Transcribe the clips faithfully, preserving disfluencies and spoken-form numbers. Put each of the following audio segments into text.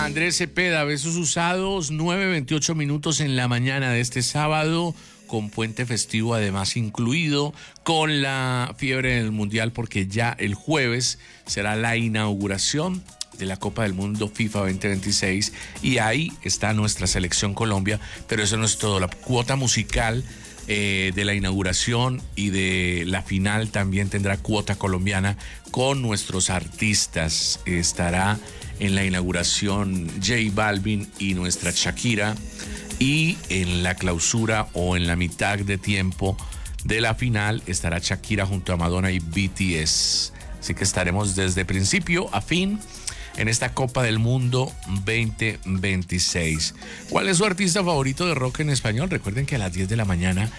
Andrés Cepeda, besos usados, nueve veintiocho minutos en la mañana de este sábado, con puente festivo además incluido, con la fiebre del Mundial, porque ya el jueves será la inauguración de la Copa del Mundo FIFA veinte veintiséis y ahí está nuestra selección Colombia, pero eso no es todo. La cuota musical eh, de la inauguración y de la final también tendrá cuota colombiana con nuestros artistas. Estará en la inauguración J Balvin y nuestra Shakira, y en la clausura o en la mitad de tiempo de la final estará Shakira junto a Madonna y B T S. Así que estaremos desde principio a fin en esta Copa del Mundo veinte veintiséis. ¿Cuál es su artista favorito de rock en español? Recuerden que a las diez de la mañana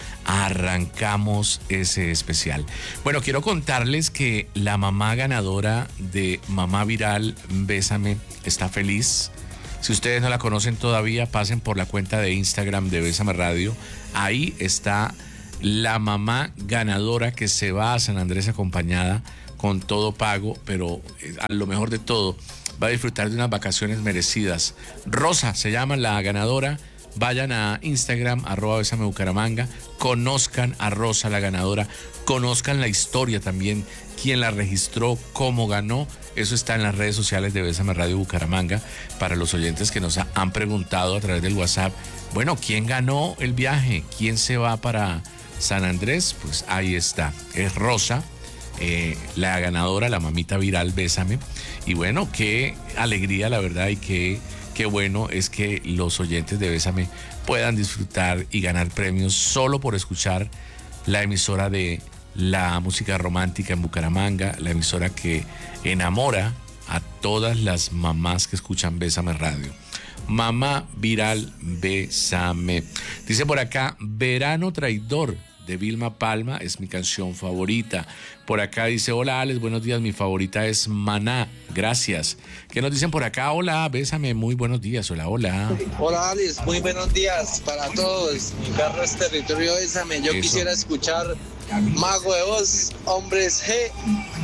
arrancamos ese especial. Bueno, quiero contarles que la mamá ganadora de Mamá Viral Bésame está feliz. Si ustedes no la conocen todavía, pasen por la cuenta de Instagram de Bésame Radio. Ahí está la mamá ganadora que se va a San Andrés acompañada con todo pago, pero a lo mejor de todo, va a disfrutar de unas vacaciones merecidas. Rosa se llama la ganadora. Vayan a Instagram, arroba Bésame Bucaramanga, conozcan a Rosa, la ganadora, conozcan la historia también, quién la registró, cómo ganó. Eso está en las redes sociales de Bésame Radio Bucaramanga. Para los oyentes que nos han preguntado a través del WhatsApp, bueno, ¿quién ganó el viaje? ¿Quién se va para San Andrés? Pues ahí está, es Rosa, eh, la ganadora, la mamita viral Bésame. Y bueno, qué alegría, la verdad, y qué, qué bueno es que los oyentes de Bésame puedan disfrutar y ganar premios solo por escuchar la emisora de la música romántica en Bucaramanga, la emisora que enamora a todas las mamás que escuchan Bésame Radio. Mamá Viral Bésame. Dice por acá, Verano Traidor de Vilma Palma es mi canción favorita. Por acá dice, hola Alex, buenos días, mi favorita es Maná, gracias. ¿Qué nos dicen por acá? Hola, Bésame, muy buenos días, hola, hola. Hola Alex, muy buenos días para todos. Mi carro es Territorio Bésame. Yo Eso. Quisiera escuchar Mago de Oz, Hombres G.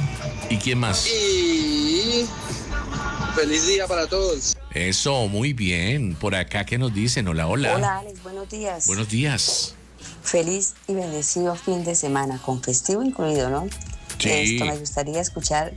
¿Y quién más? Y feliz día para todos. Eso, muy bien. Por acá, ¿qué nos dicen? Hola, hola. Hola Alex, buenos días. Buenos días. Feliz y bendecido fin de semana, con festivo incluido, ¿no? Sí. Esto, me gustaría escuchar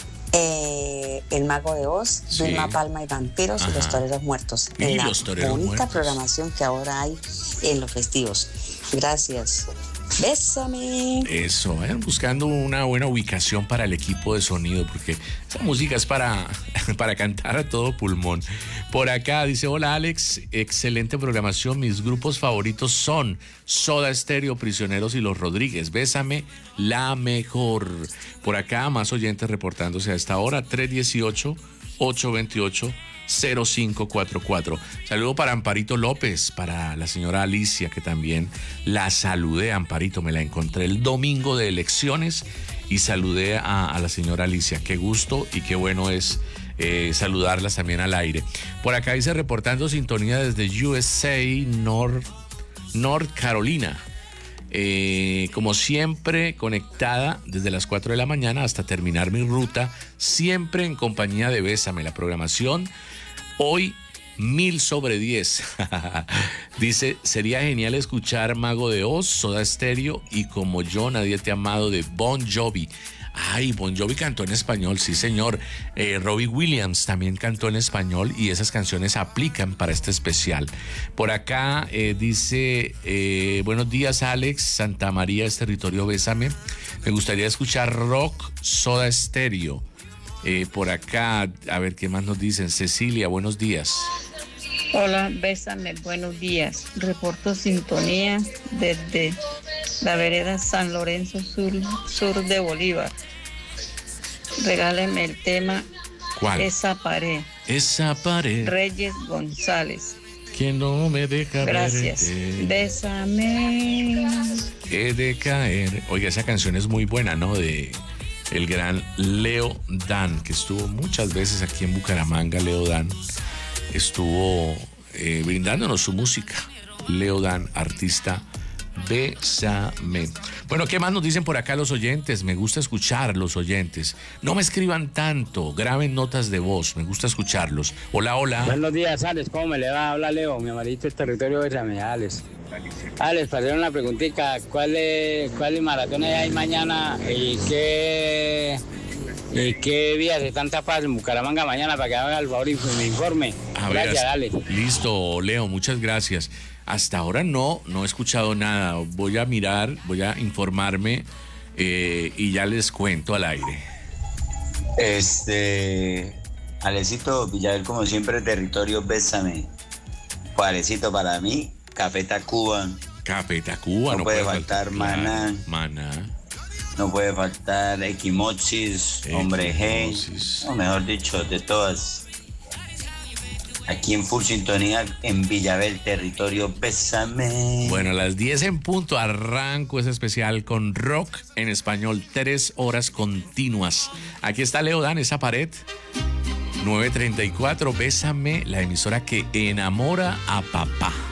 eh, El Mago de Oz, Sí. Vilma Palma y Vampiros. Ajá. Y Los Toreros Muertos. Y en la los Toreros bonita Muertos. programación que ahora hay en los festivos. Gracias. Bésame. Eso, vayan buscando una buena ubicación para el equipo de sonido, porque esa música es para, para cantar a todo pulmón. Por acá dice, hola Alex, excelente programación, mis grupos favoritos son Soda Stereo, Prisioneros y Los Rodríguez. Bésame, la mejor. Por acá más oyentes reportándose a esta hora, tres uno ocho, ocho dos ocho, cero cinco cuatro cuatro. Saludo para Amparito López, para la señora Alicia, que también la saludé. Amparito, me la encontré el domingo de elecciones y saludé a, a la señora Alicia. Qué gusto y qué bueno es eh, saludarlas también al aire. Por acá dice, reportando sintonía desde U S A, North, North Carolina. Eh, como siempre, conectada desde las cuatro de la mañana hasta terminar mi ruta, siempre en compañía de Bésame, la programación. Hoy, mil sobre diez. Dice, sería genial escuchar Mago de Oz, Soda Stereo y Como Yo, Nadie Te ha Amado de Bon Jovi. Ay, Bon Jovi cantó en español, sí señor. Eh, Robbie Williams también cantó en español y esas canciones aplican para este especial. Por acá eh, dice, eh, buenos días Alex, Santa María es territorio Bésame. Me gustaría escuchar rock, Soda Stereo. Eh, por acá, a ver qué más nos dicen. Cecilia, buenos días. Hola, Bésame, buenos días. Reporto sintonía desde la vereda San Lorenzo Sur, sur de Bolívar. Regáleme el tema. ¿Cuál? Esa pared. Esa pared. Reyes González. Que no me deja Gracias. verte. Bésame. He de caer. Oiga, esa canción es muy buena, ¿no? De el gran Leo Dan, que estuvo muchas veces aquí en Bucaramanga. Leo Dan estuvo eh, brindándonos su música. Leo Dan, artista Bésame. Bueno, ¿qué más nos dicen por acá los oyentes? Me gusta escuchar los oyentes. No me escriban tanto, graben notas de voz, me gusta escucharlos. Hola, hola. Buenos días, Alex, ¿cómo me le va? Habla Leo, mi amarito el territorio Bésame, Alex. Alex, para hacer una preguntita, ¿cuáles cuáles maratones hay mañana y qué, y qué vías están tapadas en Bucaramanga mañana para que haga el favor y me informe? A Gracias, ver, Alex. Listo, Leo, muchas gracias. Hasta ahora no, no he escuchado nada. Voy a mirar, voy a informarme eh, y ya les cuento al aire. Este, Alecito, Villaverde, como siempre, territorio Bésame. Juarecito para mí, Café Tacuba. Café Tacuba, no, no puede puede faltar, faltar Maná. Maná. No puede faltar Equimoxis, Hombre G. No, mejor dicho, de todas. Aquí en full sintonía en Villaverde, territorio Bésame. Bueno, a las diez en punto arranco ese especial con rock en español, tres horas continuas. Aquí está Leo Dan, esa pared. nueve treinta y cuatro, Bésame, la emisora que enamora a papá.